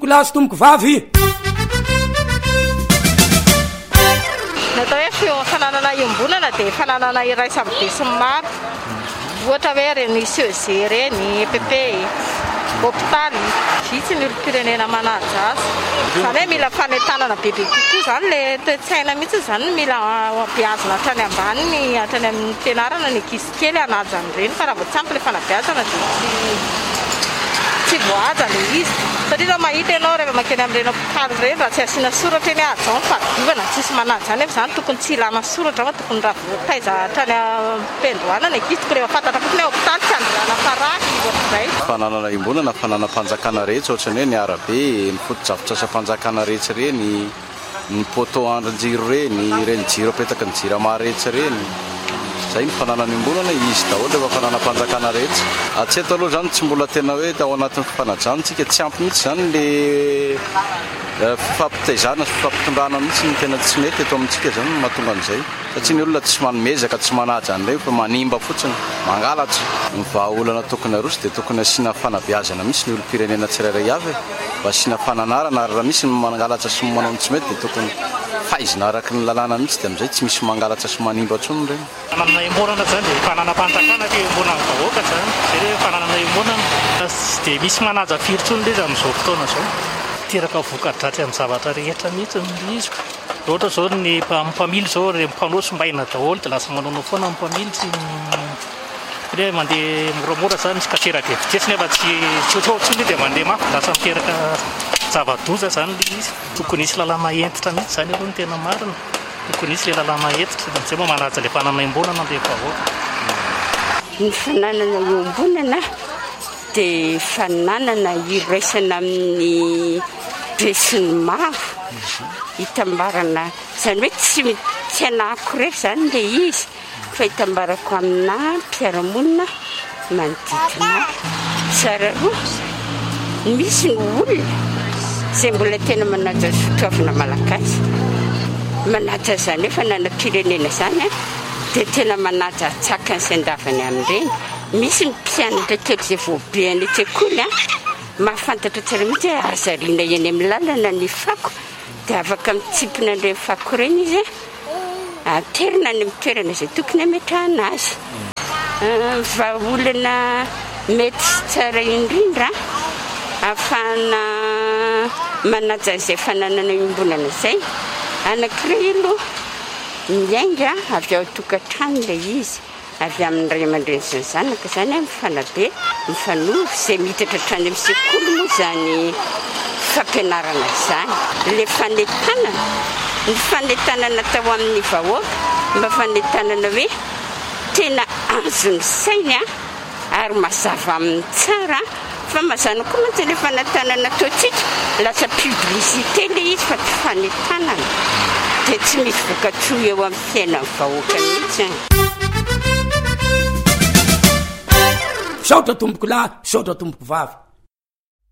tomboko lahy sy tomboko vavy. Natao hoe fananana iombonana dia fananana iray samy be sy maro. Ohatra hoe reny CEG reny, EPP, hôpitaly, vitsy ny olom-pirenena manaja azy. Izany hoe mila fanetanana bebe kokoa izany le toe-tsaina mihitsy izany mila beazina hatrany ambaniny, hatrany amin'ny fianarana ny ankizy kely hanaja an'ireny fa raha vao tsy ampy ilay fanabeazana dia tsy voahaja ilay izy. Satria raha mahita ianao rehefa makeny amin'ireny hôpitaly ireny raha tsy asiana soratra eny azao ny fadiovana tsisy manaja izany nefa izany tokony tsy ilana soratra fa tokony raha voataiza hatrany ampendohana ny ankizy tokony efa fantatra fotsiny hoe hôpitaly tsy androana faraky ohatr'izay. Fananana imbonana fananam-panjakana rehetra ohatrany hoe ny arabe, ny foto-drafitrasa-panjakana rehetra ireny, ny poto andrin-jiro ireny jiro apetaka ny jirama rehetra ireny. Zay ny fananana imbonana izy daholo rehefa fananam-panjakana rehetra. Hatreto aloha zany tsy mbola tena hoe ao anatin'ny fifanajantsika tsy ampy mihitsy zany le fifampitaizana sy fifampitondrana mihitsy ny tena tsy mety eto amintsika zany mahatonga an'izay satria ny olona tsy manomezaka tsy manaja an'ireny fa manimba fotsiny mangalatra. Ny vahaolana tokony aroso dia tokony asiana fanabeazana misy ny olom-pirenena tsirairay avy mba asiana fananarana ary raha misy ny mangalatra sy manao ny tsy mety dia tokony fahaizina araky ny lalàna mihitsy dia amin'izay tsy misy mangalatra sy manimba ntsony ireny. Fananana imbonana zany dia fananam-panjakana dia imbonana vahoaka zany. Zay hoe fananana imbonana tsy dia misy manaja firy ntsony ilay izy amin'izao fotoana izao. Teraka voka-dratsy amin'ny zavatra rehetra mihitsy izy. Ohatra zao ny mpamily zao mpanoso-mbaina daholo dia lasa manao foana ny mpamily tsy hoe mandeha moramora zany sy kasera dia vitesy nefa tsy ohatsy dia mandeha mafy lasa miteraka zava-doza zany ilay izy. Tokony isy lalàna entitra mihitsy zany aloha ny tena marina. Tokony isy ilay lalàna entitra dia moa manaja ilay fananana imbonana ilay vahoaka. Ny fananana iombonana dia fananana iraisana amin'ny be sy ny maro hitambarana izany hoe tsy anahako rery izany ilay izy fa hitambarako amina mpiara-monina manodidina tsara roa. Misy ny olona izay mbola tena manaja sotroavina malagasy manaja izany hoe fananam-pirenena izany dia tena manaja atsakany sy andavany amin'ireny. Misy ny mpianatra kely izay voabe any an-tsekoly mahafantatra tsara mihitsy hoe azariana eny amin'ny lalana ny fako dia afaka mitsipina an'ireny fako ireny izy aterina any amin'ny toerana izay tokony hametrahana azy. Vahaolana mety tsara indrindra ahafahana manaja izay fananana imbonana izay anankiray aloha miainga avy ao tokantrano ilay izy avy amin'ny ray aman-dreny sy ny zanaka izany mifanabe mifanohy izay miditra hatrany amin'ny sekoly moa izany fampianarana izany. Ilay fanetanana ny fanetanana tao amin'ny vahoaka mba fanetanana hoe tena azony sainy ary mazava amin'ny tsara fa mazana koa mantsy ilay fanetanana ataontsika lasa publicité ilay izy fa tsy fanetanana dia tsy misy voka-tsoa eo amin'ny fiainan'ny vahoaka mihitsy. Misaotra tomboko lahy, misaotra tomboko vavy.